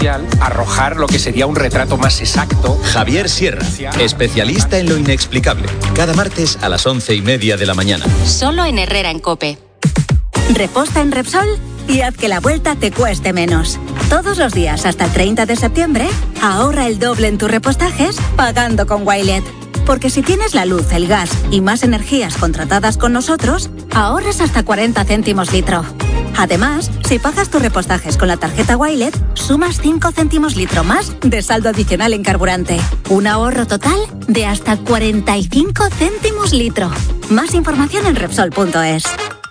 arrojar lo que sería un retrato más exacto. Javier Sierra, especialista en lo inexplicable. Cada martes a las 11:30 de la mañana. Solo en Herrera en COPE. Reposta en Repsol y haz que la vuelta te cueste menos. Todos los días hasta el 30 de septiembre, ahorra el doble en tus repostajes pagando con Wilet. Porque si tienes la luz, el gas y más energías contratadas con nosotros, ahorras hasta 40 céntimos litro. Además, si pagas tus repostajes con la tarjeta Wilet, sumas 5 céntimos litro más de saldo adicional en carburante. Un ahorro total de hasta 45 céntimos litro. Más información en Repsol.es.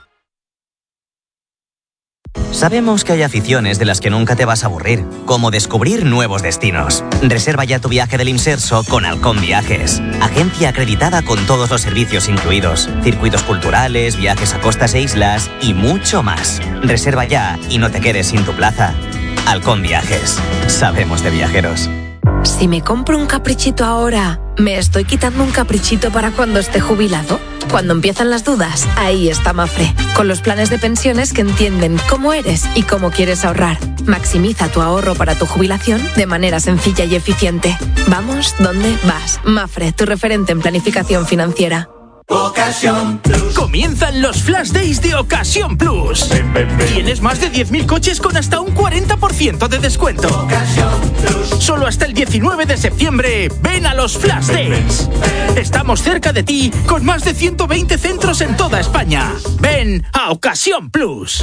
Sabemos que hay aficiones de las que nunca te vas a aburrir, como descubrir nuevos destinos. Reserva ya tu viaje del Imserso con Halcón Viajes, agencia acreditada con todos los servicios incluidos, circuitos culturales, viajes a costas e islas y mucho más. Reserva ya y no te quedes sin tu plaza. Halcón Viajes, sabemos de viajeros. Si me compro un caprichito ahora, ¿me estoy quitando un caprichito para cuando esté jubilado? Cuando empiezan las dudas, ahí está Mafre, con los planes de pensiones que entienden cómo eres y cómo quieres ahorrar. Maximiza tu ahorro para tu jubilación de manera sencilla y eficiente. Vamos donde vas. Mafre, tu referente en planificación financiera. Ocasión Plus. Comienzan los Flash Days de Ocasión Plus. Tienes más de 10.000 coches con hasta un 40% de descuento. Ocasión Plus. Solo hasta el 19 de septiembre. Ven a los Flash Days. Estamos cerca de ti con más de 120 centros en toda España. Ven a Ocasión Plus.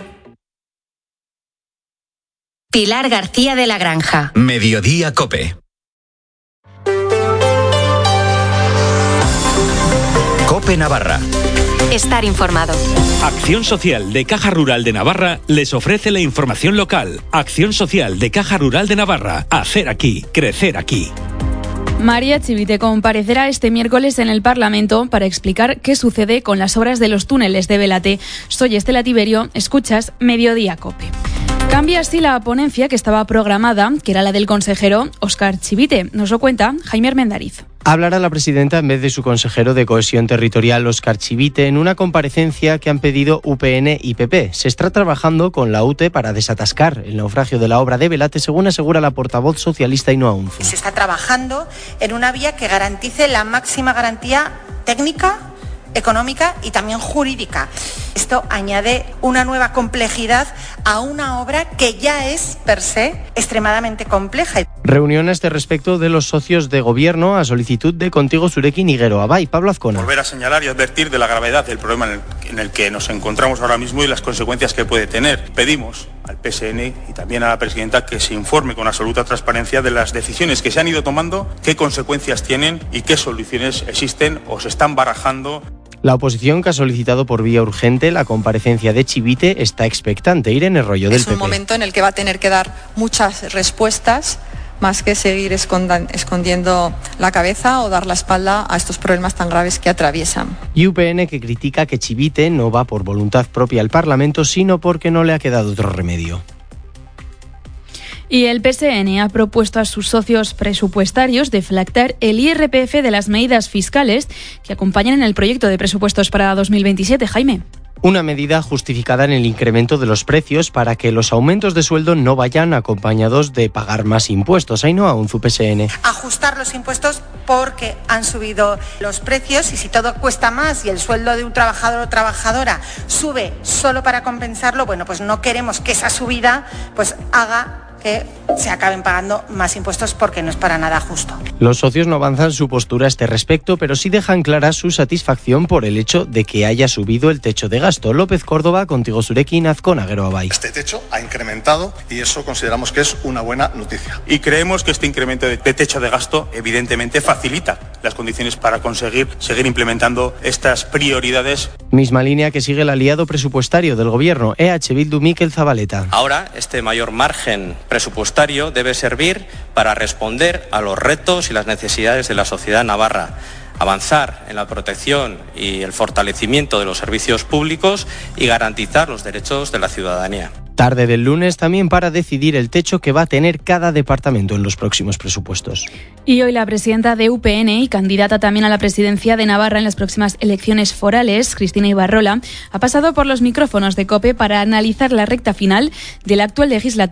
Pilar García de la Granja. Mediodía COPE. COPE Navarra. Estar informado. Acción Social de Caja Rural de Navarra les ofrece la información local. Acción Social de Caja Rural de Navarra. Hacer aquí, crecer aquí. María Chivite comparecerá este miércoles en el Parlamento para explicar qué sucede con las obras de los túneles de Belate. Soy Estela Tiberio, escuchas Mediodía COPE. Cambia así la ponencia que estaba programada, que era la del consejero Óscar Chivite. Nos lo cuenta Jaime Armendariz. Hablará la presidenta en vez de su consejero de Cohesión Territorial, Óscar Chivite, en una comparecencia que han pedido UPN y PP. Se está trabajando con la UTE para desatascar el naufragio de la obra de Belate, según asegura la portavoz socialista Ainhoa Unzu. Se está trabajando en una vía que garantice la máxima garantía técnica, económica y también jurídica. Esto añade una nueva complejidad a una obra que ya es, per se, extremadamente compleja. Reunión a este respecto de los socios de gobierno a solicitud de Contigo Zurekin y Gero Abay. Pablo Azcona. Volver a señalar y advertir de la gravedad del problema en el que nos encontramos ahora mismo y las consecuencias que puede tener. Pedimos al PSN y también a la presidenta que se informe con absoluta transparencia de las decisiones que se han ido tomando, qué consecuencias tienen y qué soluciones existen o se están barajando. La oposición, que ha solicitado por vía urgente la comparecencia de Chivite, está expectante. Irene Rollo, del PP. Es un momento en el que va a tener que dar muchas respuestas, más que seguir escondiendo la cabeza o dar la espalda a estos problemas tan graves que atraviesan. Y UPN, que critica que Chivite no va por voluntad propia al Parlamento, sino porque no le ha quedado otro remedio. Y el PSN ha propuesto a sus socios presupuestarios deflactar el IRPF de las medidas fiscales que acompañan en el proyecto de presupuestos para 2027. Jaime. Una medida justificada en el incremento de los precios para que los aumentos de sueldo no vayan acompañados de pagar más impuestos. Ainhoa Unzu, PSN. Ajustar los impuestos porque han subido los precios y si todo cuesta más y el sueldo de un trabajador o trabajadora sube solo para compensarlo, bueno, pues no queremos que esa subida pues haga que se acaben pagando más impuestos porque no es para nada justo. Los socios no avanzan su postura a este respecto, pero sí dejan clara su satisfacción por el hecho de que haya subido el techo de gasto. López Córdoba, Contigo Zurekin, Azcona, Gero Abay. Este techo ha incrementado y eso consideramos que es una buena noticia. Y creemos que este incremento de techo de gasto evidentemente facilita las condiciones para conseguir seguir implementando estas prioridades. Misma línea que sigue el aliado presupuestario del gobierno, EH Bildu, Mikel Zabaleta. Ahora, este mayor margen presupuestario debe servir para responder a los retos y las necesidades de la sociedad navarra, avanzar en la protección y el fortalecimiento de los servicios públicos y garantizar los derechos de la ciudadanía. Tarde del lunes también para decidir el techo que va a tener cada departamento en los próximos presupuestos. Y hoy la presidenta de UPN y candidata también a la presidencia de Navarra en las próximas elecciones forales, Cristina Ibarrola, ha pasado por los micrófonos de COPE para analizar la recta final de la actual legislatura